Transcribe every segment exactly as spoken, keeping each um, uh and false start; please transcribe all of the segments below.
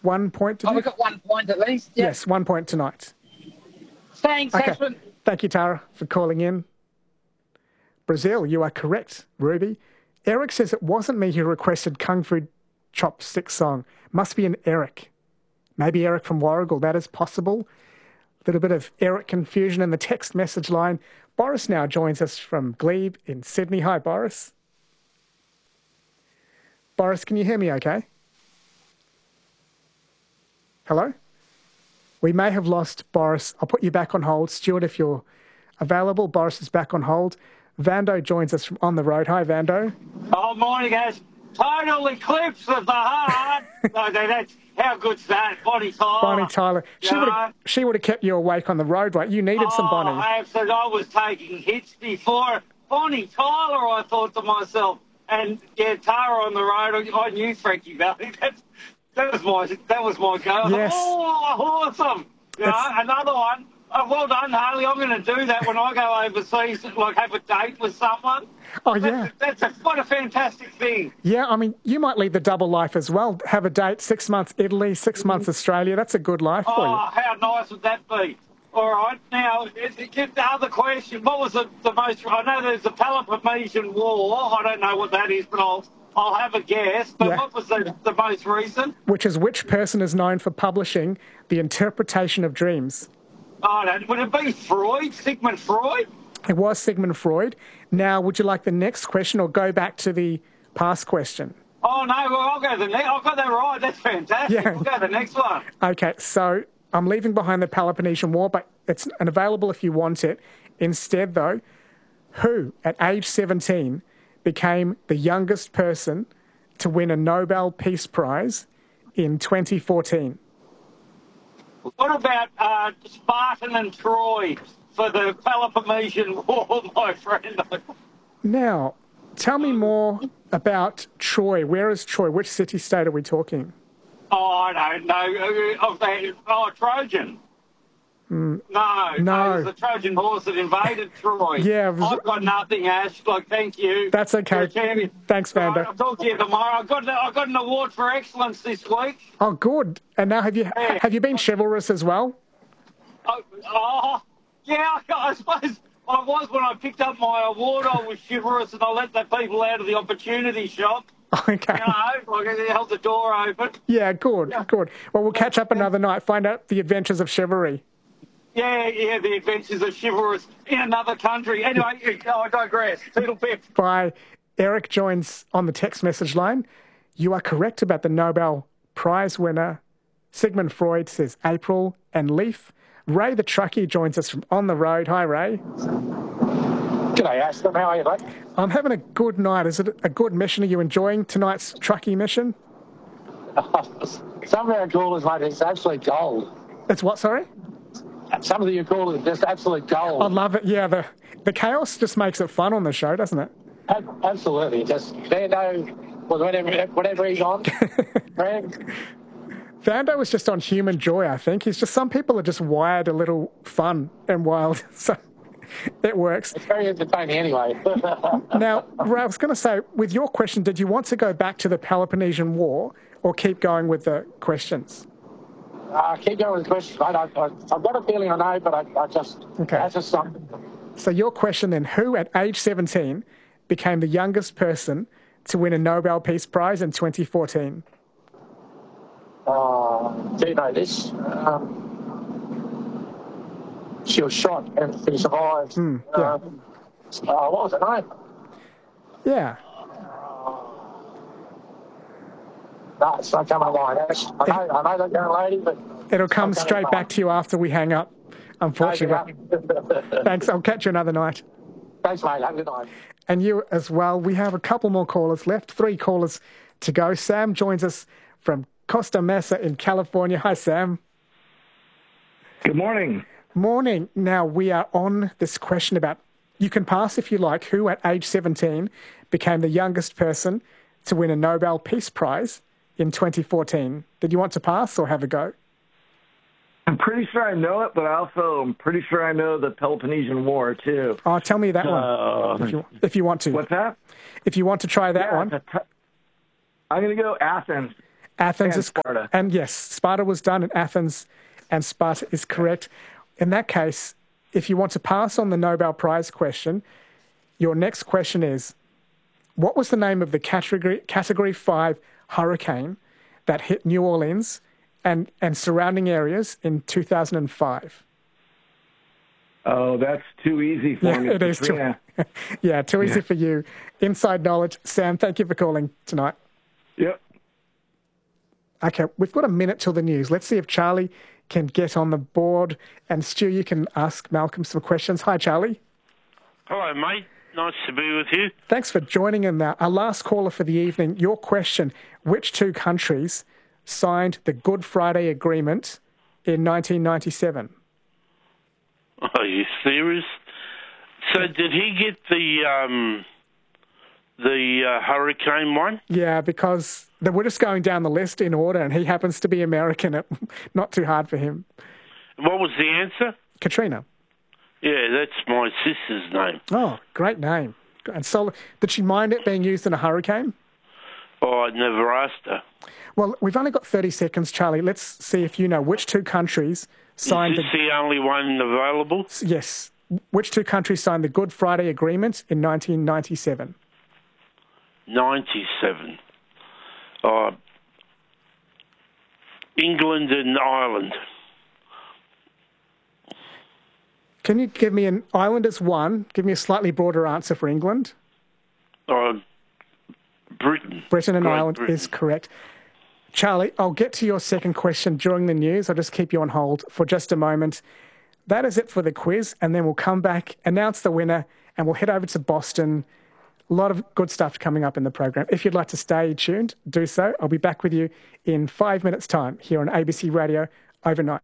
one point to Oh, do? we've got one point at least. Yep. Yes, one point tonight. Thanks, Okay. Ashman. Thank you, Tara, for calling in. Brazil, you are correct. Ruby. Eric says it wasn't me who requested Kung Fu Chopstick song. Must be an Eric. Maybe Eric from Warrigal. That is possible. A little bit of Eric confusion in the text message line. Boris now joins us from Glebe in Sydney. Hi, Boris. Boris, can you hear me okay? Hello? We may have lost Boris. I'll put you back on hold. Stuart, if you're available, Boris is back on hold. Vando joins us from On the Road. Hi, Vando. Oh, morning, guys. Total eclipse of the heart. No, that's, how good's that? Bonnie Tyler. Bonnie Tyler. She You would know? have she would have kept you awake on the road, right? You needed some Oh, Bonnie. absolutely. I was taking hits before. Bonnie Tyler, I thought to myself. And, yeah, Tara on the road, I, I knew Frankie Valley. That's, that was my that was my go. Yes. Oh, awesome. You know, another one. Oh, well done, Harley. I'm going to do that when I go overseas, like have a date with someone. Oh, yeah. That's, that's a, what a fantastic thing. Yeah, I mean, you might lead the double life as well. Have a date, six months Italy, six months Australia. That's a good life for Oh, you. how nice would that be? All right, now, get the other question. What was the, the most... I know there's the Peloponnesian War. I don't know what that is, but I'll, I'll have a guess. But Yeah. what was the, the most recent? Which is which person is known for publishing The Interpretation of Dreams? Oh, no, would it be Freud, Sigmund Freud? It was Sigmund Freud. Now, would you like the next question or go back to the past question? Oh, no, well, I'll go to the next. I've got that right. That's fantastic. Yeah. We'll go to the next one. Okay, so I'm leaving behind the Peloponnesian War, but it's available if you want it. Instead, though, who at age seventeen became the youngest person to win a Nobel Peace Prize in twenty fourteen? What about uh, Spartan and Troy for the Peloponnesian War, my friend? Now, tell me more about Troy. Where is Troy? Which city-state are we talking? Oh, I don't know. Of that, oh, Trojan. Mm, No, no, no. it was the Trojan horse that invaded Troy. Yeah, it was- I've got nothing, Ash. Like, thank you. That's okay. You're a champion. Thanks, Vando. Right, I'll talk to you tomorrow. I got I got an award for excellence this week. Oh, good. And now have you Yeah. have you been chivalrous as well? Oh, oh yeah, I suppose I was when I picked up my award. I was chivalrous and I let the people out of the opportunity shop. Okay. You know, like I held the door open. Yeah, good, Yeah. good. Well, we'll catch up another night, find out the adventures of chivalry. Yeah, yeah, the adventures of chivalrous in another country. Anyway, I digress. Toodle pip. By Eric joins on the text message line. You are correct about the Nobel Prize winner. Sigmund Freud says April and Leaf. Ray the truckie joins us from On the Road. Hi, Ray. G'day, Ashton. How are you, mate? I'm having a good night. Is it a good mission? Are you enjoying tonight's truckie mission? Some of our callers, mate, it's absolute gold. It's what, sorry? Some of your callers are just absolute gold. I love it. Yeah, the, the chaos just makes it fun on the show, doesn't it? Ab- Absolutely. Just Vando, well, whatever, whatever he's on. Greg. Vando was just on Human Joy, I think. He's just, some people are just wired a little fun and wild, so it works. It's very entertaining anyway. Now, Ray, I was going to say, with your question, did you want to go back to the Peloponnesian War or keep going with the questions? uh, keep going with the questions, mate. I, I, I've got a feeling I know, but I, I just, Okay. that's just something. So your question then, who at age seventeen became the youngest person to win a Nobel Peace Prize in twenty fourteen? Uh, do you know this? Um, she was shot and she survived. Mm, yeah. um, uh, what was her name? Yeah. No, it's not coming to mind. Ash. I know, I know that young lady, but... It'll come it's not straight coming back to you after we hang up, unfortunately. mind. Thanks. I'll catch you another night. Thanks, mate. Have a good night. And you as well. We have a couple more callers left, three callers to go. Sam joins us from Costa Mesa in California. Hi, Sam. Good morning. Morning. Now, we are on this question about, you can pass if you like, who at age seventeen became the youngest person to win a Nobel Peace Prize in twenty fourteen. Did you want to pass or have a go? I'm pretty sure I know it, but I also am pretty sure I know the Peloponnesian War, too. Oh, tell me that Uh, one, if you, if you want to. What's that? If you want to try that Yeah, one. it's a t- I'm going to go Athens. Athens And is Sparta. and yes, Sparta was done in Athens, and Sparta is correct. In that case, if you want to pass on the Nobel Prize question, your next question is, what was the name of the category category five hurricane that hit New Orleans and, and surrounding areas in two thousand five? Oh, that's too easy for Yeah, me. it is too, Katrina. yeah, too easy Yeah. for you. Inside knowledge. Sam, thank you for calling tonight. Yep. Okay, we've got a minute till the news. Let's see if Charlie can get on the board. And Stu, you can ask Malcolm some questions. Hi, Charlie. Hello, mate. Nice to be with you. Thanks for joining in there. Our last caller for the evening. Your question, which two countries signed the Good Friday Agreement in nineteen ninety-seven? Are you serious? So did he get the um, the uh, hurricane one? Yeah, because they we're just going down the list in order, and he happens to be American. Not too hard for him. What was the answer? Katrina. Yeah, that's my sister's name. Oh, great name. And so, did she mind it being used in a hurricane? Oh, I never asked her. Well, we've only got thirty seconds, Charlie. Let's see if you know which two countries signed Is this the only one available? the... Yes. Which two countries signed the Good Friday Agreement in nineteen ninety-seven? ninety-seven. Oh, England and Ireland. Can you give me an island as one? Give me a slightly broader answer for England. Oh, Britain. Britain and Great Ireland Britain. is correct. Charlie, I'll get to your second question during the news. I'll just keep you on hold for just a moment. That is it for the quiz, and then we'll come back, announce the winner, and we'll head over to Boston. A lot of good stuff coming up in the program. If you'd like to stay tuned, do so. I'll be back with you in five minutes' time here on A B C Radio Overnight.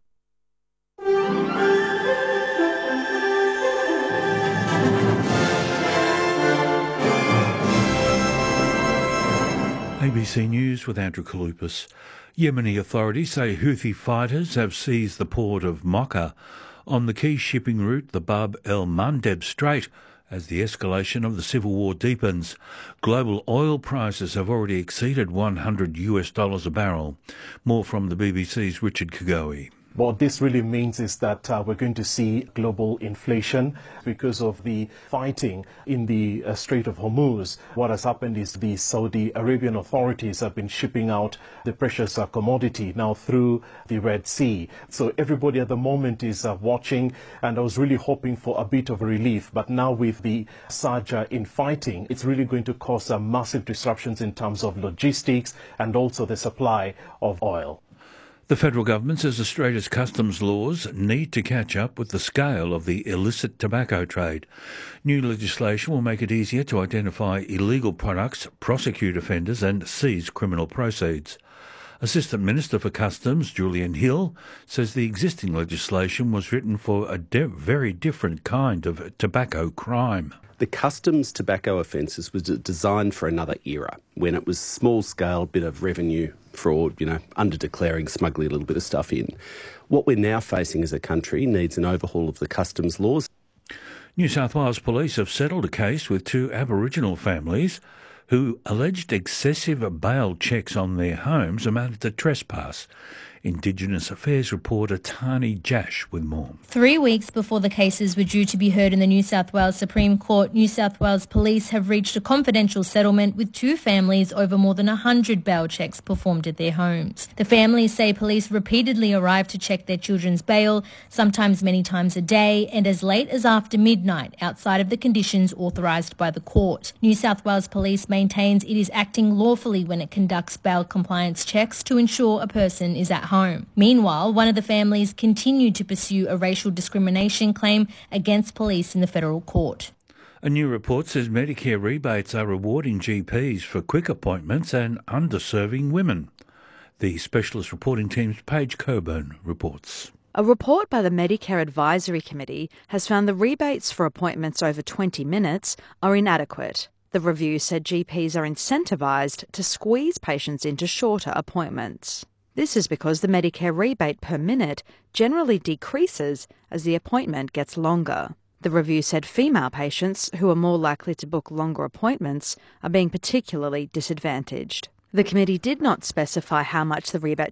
A B C News with Andrew Kalupas. Yemeni authorities say Houthi fighters have seized the port of Mocha on the key shipping route, the Bab el-Mandeb Strait, as the escalation of the civil war deepens. Global oil prices have already exceeded one hundred US dollars a barrel. More from the B B C's Richard Kagoe. What this really means is that uh, we're going to see global inflation because of the fighting in the uh, Strait of Hormuz. What has happened is the Saudi Arabian authorities have been shipping out the precious uh, commodity now through the Red Sea. So everybody at the moment is uh, watching, and I was really hoping for a bit of a relief. But now with the surge uh, in fighting, it's really going to cause uh, massive disruptions in terms of logistics and also the supply of oil. The federal government says Australia's customs laws need to catch up with the scale of the illicit tobacco trade. New legislation will make it easier to identify illegal products, prosecute offenders and seize criminal proceeds. Assistant Minister for Customs, Julian Hill, says the existing legislation was written for a de- very different kind of tobacco crime. The customs tobacco offences was designed for another era, when it was small-scale bit of revenue fraud, you know, under-declaring, smuggling a little bit of stuff in. What we're now facing as a country needs an overhaul of the customs laws. New South Wales police have settled a case with two Aboriginal families who alleged excessive bail checks on their homes amounted to trespass. Indigenous Affairs reporter Tani Jash with more. Three weeks before the cases were due to be heard in the New South Wales Supreme Court, New South Wales Police have reached a confidential settlement with two families over more than one hundred bail checks performed at their homes. The families say police repeatedly arrived to check their children's bail, sometimes many times a day, and as late as after midnight, outside of the conditions authorised by the court. New South Wales Police maintains it is acting lawfully when it conducts bail compliance checks to ensure a person is at home. Meanwhile, one of the families continued to pursue a racial discrimination claim against police in the federal court. A new report says Medicare rebates are rewarding G Ps for quick appointments and underserving women. The Specialist Reporting Team's Paige Coburn reports. A report by the Medicare Advisory Committee has found the rebates for appointments over twenty minutes are inadequate. The review said G Ps are incentivised to squeeze patients into shorter appointments. This is because the Medicare rebate per minute generally decreases as the appointment gets longer. The review said female patients, who are more likely to book longer appointments, are being particularly disadvantaged. The committee did not specify how much the rebate